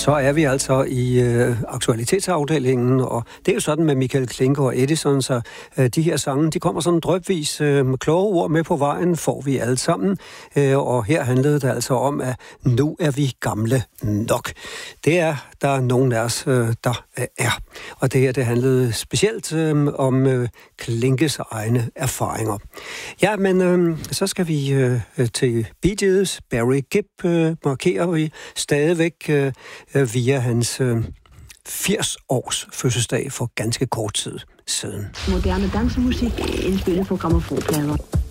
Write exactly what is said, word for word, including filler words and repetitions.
Så er vi altså i øh, aktualitetsafdelingen, og det er jo sådan med Michael Klinke og Edison, så øh, de her sange, de kommer sådan drøbvis øh, med kloge ord med på vejen, får vi alle sammen. Øh, og her handlede det altså om, at nu er vi gamle nok. Det er der nogen af os, øh, der øh, er. Og det her, det handlede specielt øh, om øh, Klinkes egne erfaringer. Ja, men øh, så skal vi øh, til Bee Gees. Barry Gibb øh, markerer vi stadigvæk øh, via hans øh, firs års fødselsdag for ganske kort tid siden. Moderne dansemusik indspillet på grammofonplader.